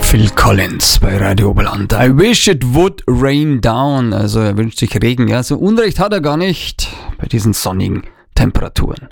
Phil Collins bei Radio Oberland. I wish it would rain down. Also er wünscht sich Regen. Ja, so Unrecht hat er gar nicht bei diesen sonnigen Temperaturen.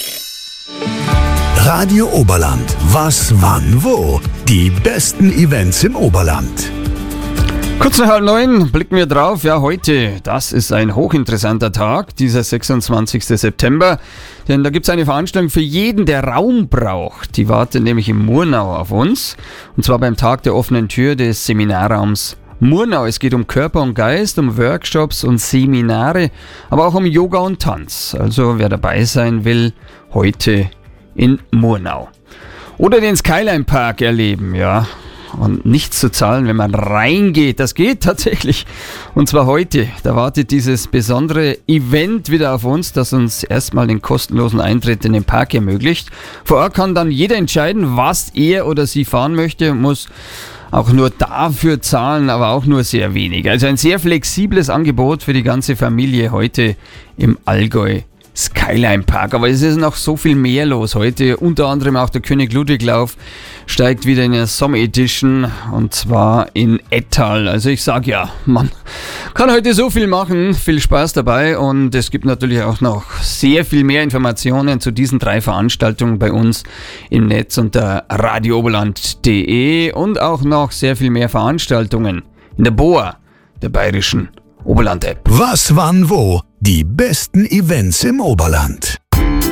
Radio Oberland. Was, wann, wo? Die besten Events im Oberland. Kurz nach 8:30 blicken wir drauf. Ja, heute, das ist ein hochinteressanter Tag, dieser 26. September. Denn da gibt es eine Veranstaltung für jeden, der Raum braucht. Die wartet nämlich in Murnau auf uns. Und zwar beim Tag der offenen Tür des Seminarraums Murnau. Es geht um Körper und Geist, um Workshops und Seminare, aber auch um Yoga und Tanz. Also wer dabei sein will, heute in Murnau. Oder den Skyline Park erleben, ja. Und nichts zu zahlen, wenn man reingeht. Das geht tatsächlich. Und zwar heute. Da wartet dieses besondere Event wieder auf uns, das uns erstmal den kostenlosen Eintritt in den Park ermöglicht. Vor Ort kann dann jeder entscheiden, was er oder sie fahren möchte, muss auch nur dafür zahlen, aber auch nur sehr wenig. Also ein sehr flexibles Angebot für die ganze Familie heute im Allgäu Skyline Park. Aber es ist noch so viel mehr los heute. Unter anderem auch der König Ludwig Lauf steigt wieder in der Sommer Edition und zwar in Ettal. Also ich sag ja, man kann heute so viel machen. Viel Spaß dabei und es gibt natürlich auch noch sehr viel mehr Informationen zu diesen 3 Veranstaltungen bei uns im Netz unter radiooberland.de und auch noch sehr viel mehr Veranstaltungen in der BOA, der Bayerischen Oberland-App. Was, wann, wo? Die besten Events im Oberland.